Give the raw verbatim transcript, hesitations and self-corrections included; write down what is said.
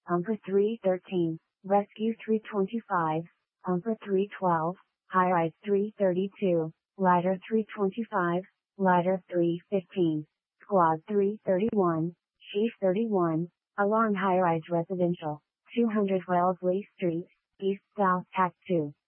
Umber three thirteen, Rescue three twenty-five, Umber three twelve, High Rise three thirty-two, Ladder three twenty-five, Ladder three fifteen, Squad three thirty-one, Chief thirty-one, Alarm High Rise Residential, two hundred Wellesley Street, East South Tac two.